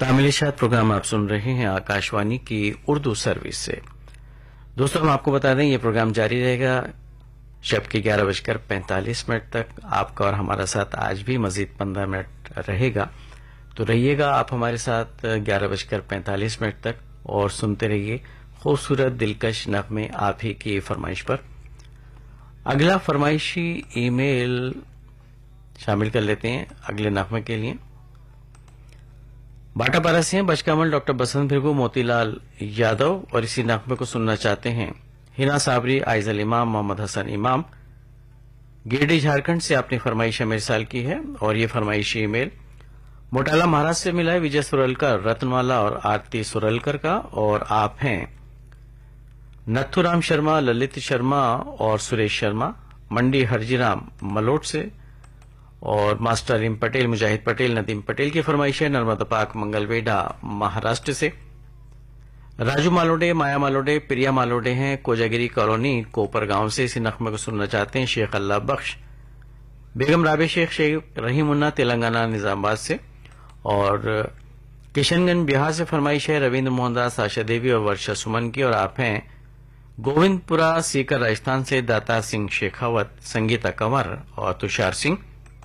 तामिलिशात programme आप सुन रहे हैं आकाशवाणी की उर्दू सर्विस से। दोस्तों, हम आपको बता दें ये प्रोग्राम जारी रहेगा शब के 11:45 तक। आपका और हमारा साथ आज भी मजीद 15 मिनट रहेगा, तो रहिएगा आप हमारे साथ 11:45 तक और सुनते रहिए खूबसूरत दिलकश नगमे आप ही की फरमाइश पर। अगला फरमाइशी ईमेल शामिल कर लेते हैं अगले नगमे के लिए। बाटापारा से हैं बचकामल डॉक्टर बसंत भिरगू, मोतीलाल यादव और इसी नगमे को सुनना चाहते हैं हिना साबरी, आइजल इमाम, मोहम्मद हसन इमाम। गिरडी झारखंड से आपने फरमाइश मेरसाल की है और ये फरमाइशी ईमेल मोटाला महाराष्ट्र से मिला है विजय सुरलकर, रत्नमाला और आरती सुरलकर का। और आप हैं नथुराम शर्मा, ललित शर्मा और सुरेश शर्मा, मंडी हरजीराम मलोट से। और मास्टर अलीम पटेल, मुजाहिद पटेल, नदीम पटेल की फरमाइश है नर्मदा पाक मंगलवेढा महाराष्ट्र से। राजू मालोडे, माया मालोडे, प्रिया मालोडे हैं कोजागिरी कॉलोनी कोपर गांव से। इसी नगमे को सुनना चाहते हैं शेख अल्लाह बख्श, बेगम राबे शेख, शेख रहीमुन्ना तेलंगाना निजामाबाद से। और किशनगंज बिहार से फरमाइश है रविन्द्र मोहनदास, आशा देवी और वर्षा सुमन की। और आप हैं गोविंदपुरा सीकर राजस्थान से दाता सिंह शेखावत, संगीता कंवर और तुषार सिंह।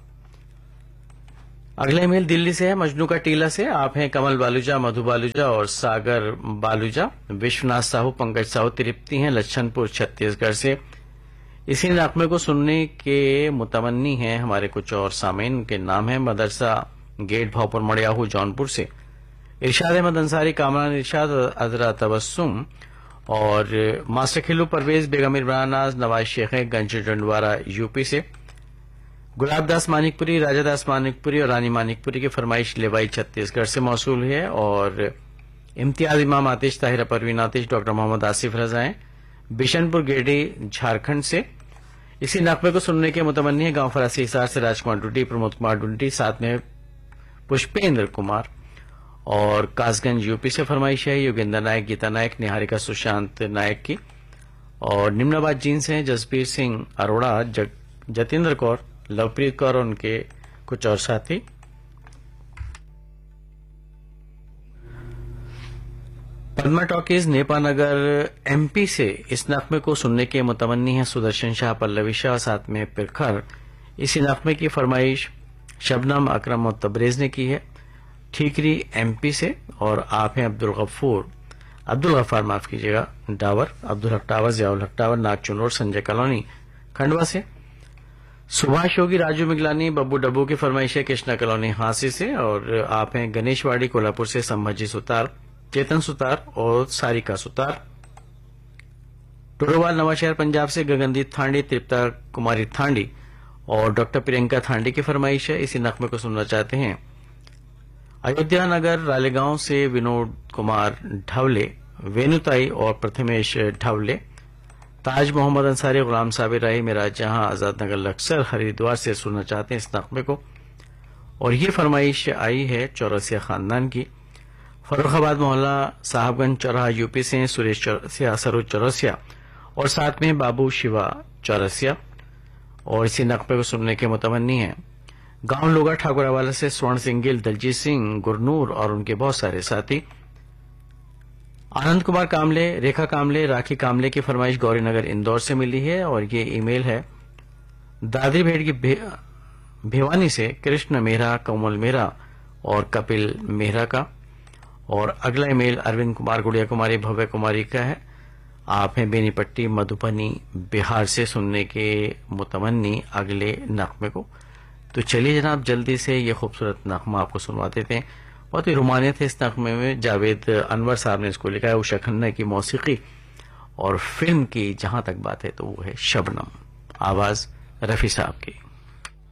अगला ईमेल दिल्ली से है मजनू का टीला से। आप हैं कमल बालूजा, मधु बालूजा और सागर बालूजा। विश्वनाथ साहू, पंकज साहू तृप्ति हैं लच्छनपुर छत्तीसगढ़ से। इसी नगमे को सुनने के मुतमन्नी हैं हमारे कुछ और सामीन। उनके नाम है मदरसा गेट भावपुर मड़ियाहू जौनपुर से। इरशाद अहमद अंसारी, कामरान इरशाद, अजरा तबस्सुम और मास्टर खिल्लू परवेज, बेगम इमरान नाज, नवाज शेख गंज डंडवारा यूपी से। गुलाब दास मानिकपुरी, राजा दास मानिकपुरी और रानी मानिकपुरी की फरमाइश लेवाई छत्तीसगढ़ से मौसूल है। और इम्तियाज इमाम, आतिश ताहिरा, परवीन आतिश, डॉक्टर मोहम्मद आसिफ रजा हैं बिशनपुर गिरडी झारखंड से। इसी नगमे को सुनने के मुतमन्नी है गांव फरासी हिसार से राजकुमार डुंडी, प्रमोद कुमार डुंडी, साथ में पुष्पेंद्र कुमार। और कासगंज यूपी से फरमाइश है योगेंद्र नायक, गीता नायक, निहारिका सुशांत नायक की। और निम्नाबाद जीन से जसबीर सिंह अरोड़ा, जतेंद्र कौर, लवप्रीत कौर और उनके कुछ और साथी। पद्मा टॉकीज नेपानगर एमपी से इस नगमे को सुनने के मुतमन्नी है सुदर्शन शाह, पल्लवी शाह, साथ में पिरखर। इसी नगमे की फरमाइश शबनम अकरम और तबरेज ने की है ठीकरी एमपी से। और आप हैं अब्दुल गफ्फार माफ कीजिएगा डावर, अब्दुल हक टावर, जियाउल हक टावर, नागचुनोर, संजय कॉलोनी खंडवा से। सुभाष योगी, राजू मिगलानी, बब्बू डब्बू की फरमाइश है कृष्णा कॉलोनी हांसी से। और आप हैं गणेशवाड़ी कोल्हापुर से संभाजी सुतार, चेतन सुतार और सारिका सुतार। टोरोवाल नवाशहर पंजाब से गगनदीप थांडी, तृप्ता कुमारी थांडी और डॉक्टर प्रियंका थांडी की फरमाइश है। इसी नगमे को सुनना चाहते हैं अयोध्या नगर रालेगांव से विनोद कुमार ढावले, वेनुताई और प्रथमेश ढावले। ताज मोहम्मद अंसारी, गुलाम साबिर राही, मेरा जहां, आजाद नगर लक्सर हरिद्वार से सुनना चाहते हैं इस नगमे को। और ये फरमाइश आई है चौरसिया खानदान की। फर्रुखाबाद मोहल्ला साहबगंज चौराहा यूपी से सुरेश चौरसिया, सरोज चौरसिया और साथ में बाबू शिवा चौरसिया। और इसी नगमे को सुनने के मुतमन्नी है गांव लोगा ठाकुरावाला से स्वर्ण सिंह गिल, दलजीत सिंह, गुरनूर और उनके बहुत सारे साथी। आनंद कुमार कामले, रेखा कामले, राखी कामले की फरमाइश गौरीनगर इंदौर से मिली है। और ये ईमेल है दादरी भेड़ की भिवानी से कृष्ण मेहरा, कोमल मेहरा और कपिल मेहरा का। और अगला ईमेल अरविंद कुमार, गुड़िया कुमारी, भव्य कुमारी का है। आप हैं बेनीपट्टी मधुबनी बिहार से सुनने के मुतमन्नी अगले नगमे को। तो चलिए जनाब जल्दी से ये खूबसूरत नगमा आपको सुनवा देते हैं। बहुत ही रोमानियत है इस नगमे में। जावेद अनवर साहब ने इसको लिखा है, उषा खन्ना की मौसीकी और फिल्म की जहां तक बात है तो वो है शबनम, आवाज रफी साहब की।